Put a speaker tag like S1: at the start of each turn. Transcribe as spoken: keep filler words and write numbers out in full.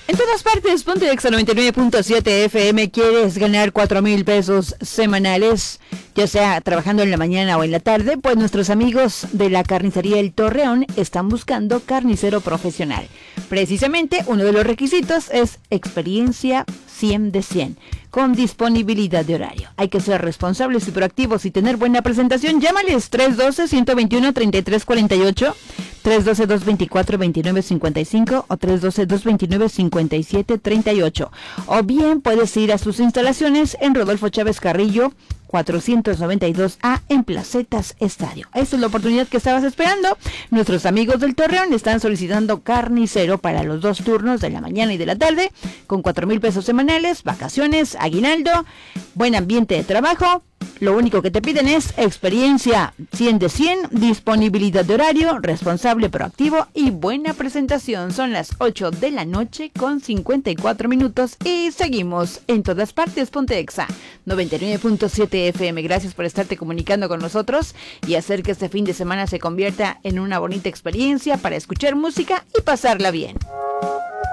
S1: En todas partes, ponte Exa noventa y nueve punto siete F M. ¿Quieres ganar cuatro mil pesos semanales, ya sea trabajando en la mañana o en la tarde? Pues nuestros amigos de la carnicería El Torreón están buscando carnicero profesional. Precisamente, uno de los requisitos es experiencia cien de cien, con disponibilidad de horario. Hay que ser responsables y proactivos y tener buena presentación. Llámales tres uno dos, uno dos uno, tres tres cuatro ocho, tres uno dos, dos dos cuatro, dos nueve cinco cinco o tres uno dos, dos dos nueve, cinco siete tres ocho. O bien puedes ir a sus instalaciones en Rodolfo Chávez Carrillo, cuatrocientos noventa y dos A en Placetas Estadio. Esta es la oportunidad que estabas esperando. Nuestros amigos del Torreón están solicitando carnicero para los dos turnos de la mañana y de la tarde, con cuatro mil pesos semanales, vacaciones, aguinaldo, buen ambiente de trabajo. Lo único que te piden es experiencia cien de cien, disponibilidad de horario, responsable proactivo y buena presentación. Son las ocho de la noche con cincuenta y cuatro minutos y seguimos en todas partes. Ponte Exa noventa y nueve punto siete F M. Gracias por estarte comunicando con nosotros y hacer que este fin de semana se convierta en una bonita experiencia para escuchar música y pasarla bien.